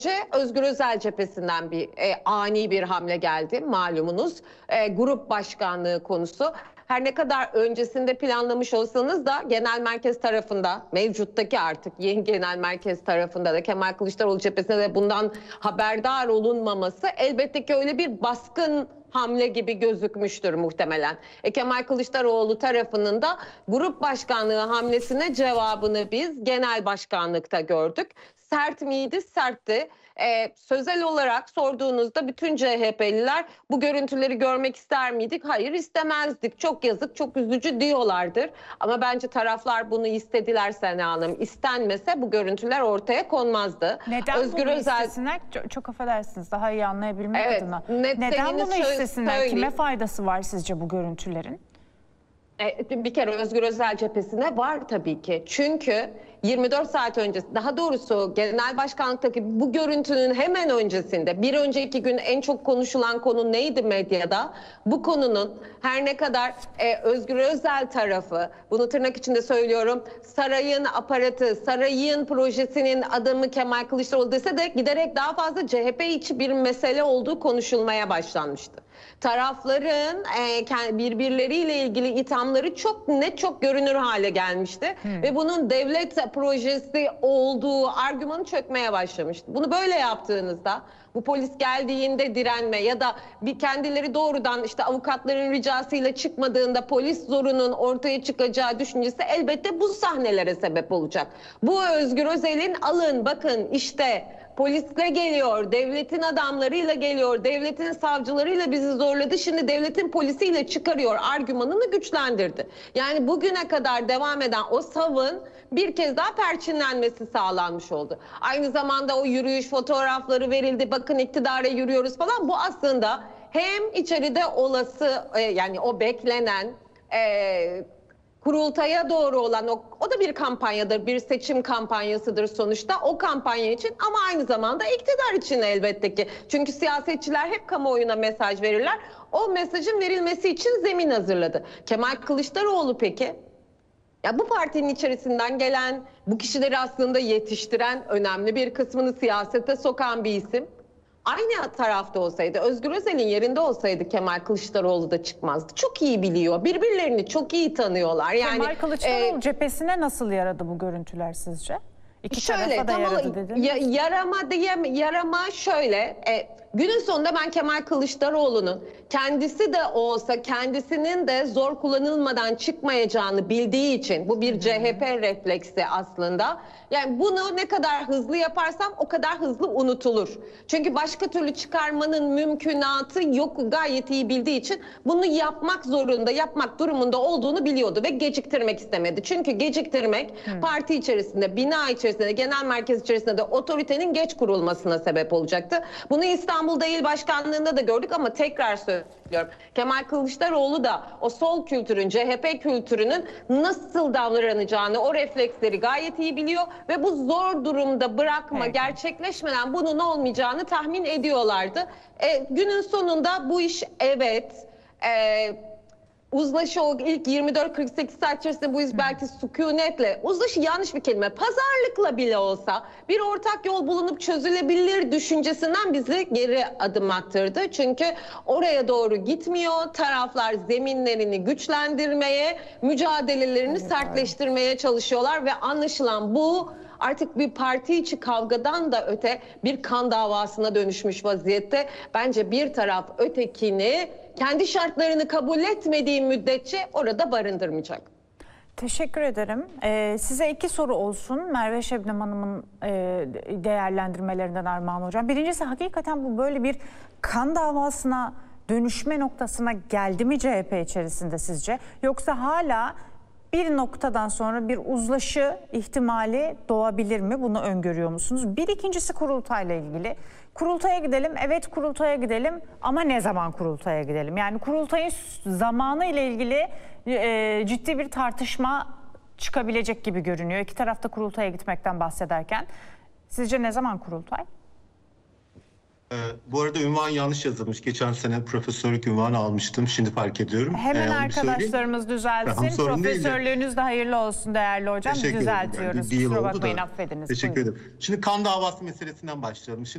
Özgür Özel cephesinden ani bir hamle geldi malumunuz. Grup başkanlığı konusu. Her ne kadar öncesinde planlamış olsanız da genel merkez tarafında, mevcuttaki artık yeni genel merkez tarafında da Kemal Kılıçdaroğlu cephesinde de bundan haberdar olunmaması elbette ki öyle bir baskın hamle gibi gözükmüştür muhtemelen. Kemal Kılıçdaroğlu tarafının da grup başkanlığı hamlesine cevabını biz genel başkanlıkta gördük. Sert miydi? Sertti. Sözel olarak sorduğunuzda bütün CHP'liler bu görüntüleri görmek ister miydik? Hayır, istemezdik. Çok yazık, çok üzücü diyorlardır. Ama bence taraflar bunu istediler Sena Hanım. İstenmese bu görüntüler ortaya konmazdı. Neden Özgür bunu Özel... istesinler? Çok affedersiniz, daha iyi anlayabilmek adına. Neden bunu istesinler? Kime faydası var sizce bu görüntülerin? Bir kere Özgür Özel cephesine var tabii ki. Çünkü 24 saat öncesi, daha doğrusu genel başkanlıktaki bu görüntünün hemen öncesinde, bir önceki gün en çok konuşulan konu neydi medyada? Bu konunun her ne kadar Özgür Özel tarafı, bunu tırnak içinde söylüyorum, sarayın aparatı, sarayın projesinin adamı Kemal Kılıçdaroğlu dese de giderek daha fazla CHP içi bir mesele olduğu konuşulmaya başlanmıştı. Tarafların birbirleriyle ilgili ithamları çok görünür hale gelmişti. Ve bunun devlet projesi olduğu argümanı çökmeye başlamıştı. Bunu böyle yaptığınızda, bu polis geldiğinde direnme ya da bir kendileri doğrudan işte avukatların ricasıyla çıkmadığında polis zorunun ortaya çıkacağı düşüncesi elbette bu sahnelere sebep olacak. Bu Özgür Özel'in alın bakın işte polisle geliyor, devletin adamlarıyla geliyor, devletin savcılarıyla bizi zorladı, şimdi devletin polisiyle çıkarıyor argümanını güçlendirdi. Yani bugüne kadar devam eden o savın bir kez daha perçinlenmesi sağlanmış oldu. Aynı zamanda o yürüyüş fotoğrafları verildi, bakın iktidara yürüyoruz falan. Bu aslında hem içeride olası yani o beklenen kurultaya doğru olan o da bir kampanyadır, bir seçim kampanyasıdır sonuçta o kampanya için ama aynı zamanda iktidar için elbette ki. Çünkü siyasetçiler hep kamuoyuna mesaj verirler. O mesajın verilmesi için zemin hazırladı. Kemal Kılıçdaroğlu peki? Ya bu partinin içerisinden gelen, bu kişileri aslında yetiştiren, önemli bir kısmını siyasete sokan bir isim. Aynı tarafta olsaydı, Özgür Özel'in yerinde olsaydı Kemal Kılıçdaroğlu da çıkmazdı. Çok iyi biliyor, birbirlerini çok iyi tanıyorlar. Yani Kemal Kılıçdaroğlu cephesine nasıl yaradı bu görüntüler sizce? İki tarafa da yaradı dediniz. Yarama şöyle... Günün sonunda ben Kemal Kılıçdaroğlu'nun kendisi de olsa kendisinin de zor kullanılmadan çıkmayacağını bildiği için bu bir CHP refleksi aslında. Yani bunu ne kadar hızlı yaparsam o kadar hızlı unutulur. Çünkü başka türlü çıkarmanın mümkünatı yok gayet iyi bildiği için bunu yapmak zorunda, yapmak durumunda olduğunu biliyordu ve geciktirmek istemedi. Çünkü geciktirmek parti içerisinde, bina içerisinde, genel merkez içerisinde de otoritenin geç kurulmasına sebep olacaktı. Bunu İstanbul İl Başkanlığı'nda da gördük ama tekrar söylüyorum. Kemal Kılıçdaroğlu da o sol kültürün, CHP kültürünün nasıl davranacağını, o refleksleri gayet iyi biliyor ve bu zor durumda bırakma gerçekleşmeden bunun olmayacağını tahmin ediyorlardı. Günün sonunda bu iş uzlaşı o ilk 24-48 saat içerisinde bu iş belki sükunetle, uzlaşı yanlış bir kelime, pazarlıkla bile olsa bir ortak yol bulunup çözülebilir düşüncesinden bizi geri adım attırdı. Çünkü oraya doğru gitmiyor. Taraflar zeminlerini güçlendirmeye, mücadelelerini sertleştirmeye çalışıyorlar ve anlaşılan bu artık bir parti içi kavgadan da öte bir kan davasına dönüşmüş vaziyette. Bence bir taraf ötekini kendi şartlarını kabul etmediği müddetçe orada barındırmayacak. Teşekkür ederim. Size iki soru olsun. Merve Şebnem Hanım'ın değerlendirmelerinden Armağan Hocam. Birincisi, hakikaten bu böyle bir kan davasına dönüşme noktasına geldi mi CHP içerisinde sizce? Yoksa hala bir noktadan sonra bir uzlaşı ihtimali doğabilir mi? Bunu öngörüyor musunuz? İkincisi kurultayla ilgili. Kurultaya gidelim, evet kurultaya gidelim ama ne zaman kurultaya gidelim? Yani kurultayın zamanı ile ilgili ciddi bir tartışma çıkabilecek gibi görünüyor. İki tarafta kurultaya gitmekten bahsederken. Sizce ne zaman kurultay? Bu arada ünvan yanlış yazılmış. Geçen sene profesörlük ünvanı almıştım. Şimdi fark ediyorum. Hemen arkadaşlarımız düzeltsin. Profesörlüğünüz de hayırlı olsun değerli hocam. Düzeltiyoruz. Yani kusura bakmayın, affediniz. Teşekkür ederim. Şimdi kan davası meselesinden başlayalım. Şimdi